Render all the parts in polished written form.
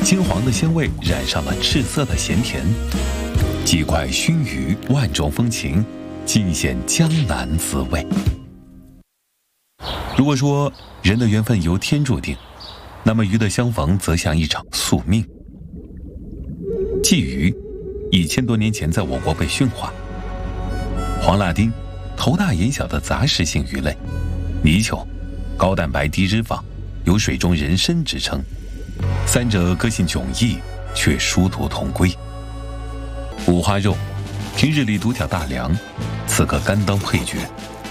金黄的鲜味染上了赤色的咸甜，几块熏鱼，万种风情，尽显江南滋味。如果说人的缘分由天注定，那么鱼的相逢则像一场宿命。鲫鱼1000多年前在我国被驯化，黄辣丁头大眼小的杂食性鱼类，泥鳅高蛋白低脂肪，有水中人参之称，三者个性迥异，却殊途同归。五花肉平日里独挑大梁，此刻甘当配角。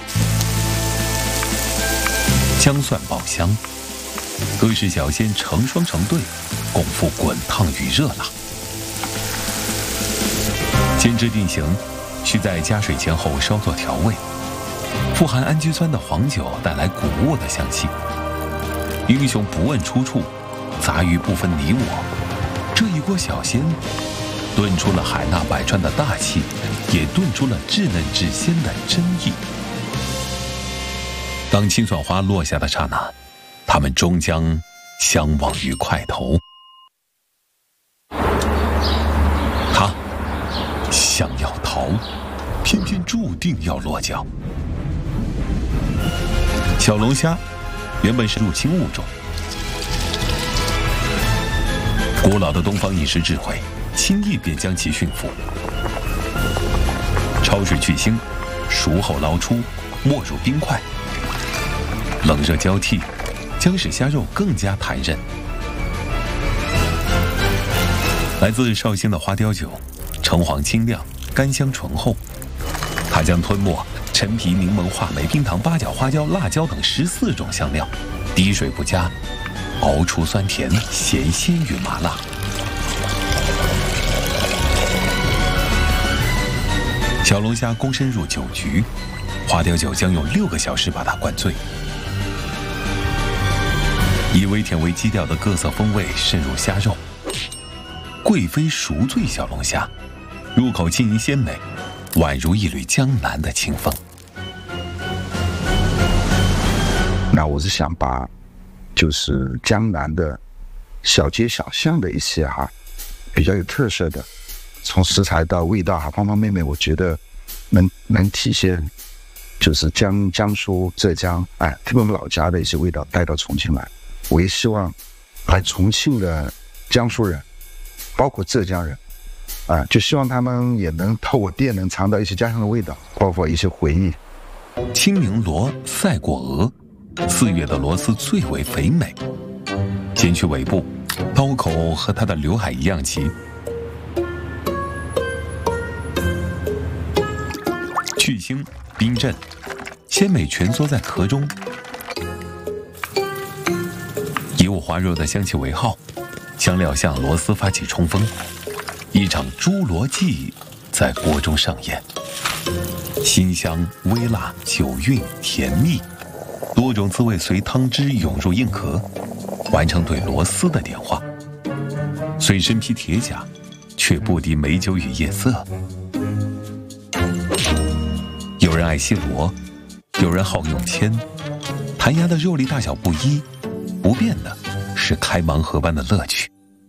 姜蒜爆香，各式小鲜成双成对，共赴滚烫与热辣。煎制定型，需在加水前后稍作调味。富含氨基酸的黄酒带来谷物的香气。英雄不问出处，杂鱼不分你我。这一锅小鲜，炖出了海纳百川的大气，也炖出了稚嫩至鲜的真意。当青蒜花落下的刹那，他们终将相忘于块头。他想要逃，偏偏注定要落脚。小龙虾原本是入侵物种，古老的东方饮食智慧轻易便将其驯服。焯水去腥，熟后捞出，没入冰块，冷热交替，将使虾肉更加弹韧。来自绍兴的花雕酒，橙黄清亮，甘香醇厚。它将吞没陈皮、柠檬、话梅、冰糖、八角、花椒、辣椒等14种香料，滴水不加，熬出酸甜、咸鲜与麻辣。小龙虾躬身入酒局，花雕酒将用6个小时把它灌醉。以微甜为基调的各色风味渗入虾肉，贵妃熟醉小龙虾，入口轻盈鲜美，宛如一缕江南的清风。 那我是想把就是江南的小街小巷的一些比较有特色的，从食材到味道方方面面，我觉得能体现就是江苏浙江特别我们老家的一些味道带到重庆来。我也希望来重庆的江苏人包括浙江人就希望他们也能到我店能尝到一些家乡的味道，包括一些回忆。 清明螺赛过鹅，4月的螺丝最为肥美，剪去尾部，刀口和它的刘海一样齐，去腥冰镇，鲜美蜷缩在壳中，以五花肉的香气为号，香料向螺丝发起冲锋，一场侏罗纪在锅中上演。辛香、微辣、酒韵、甜蜜，多种滋味随汤汁涌入硬壳，完成对螺丝的点化。虽身披铁甲，却不敌美酒与夜色。有人爱惜螺，有人好用铅，弹牙的肉粒大小不一，不变的是开盲盒般的乐趣。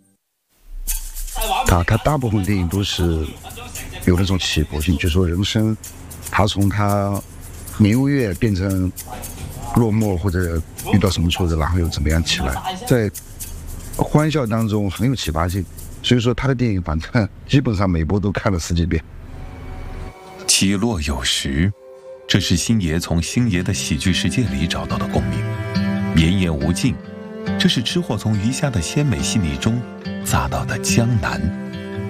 它大部分电影都是有那种起伏性，就说人生他从他明月变成落寞，或者遇到什么挫折，然后又怎么样起来，在欢笑当中很有启发性。所以说他的电影反正基本上每部都看了10几遍。 起落有时，这是星爷从星爷的喜剧世界里找到的共鸣。绵延无尽，这是吃货从鱼虾的鲜美细腻中咂到的江南。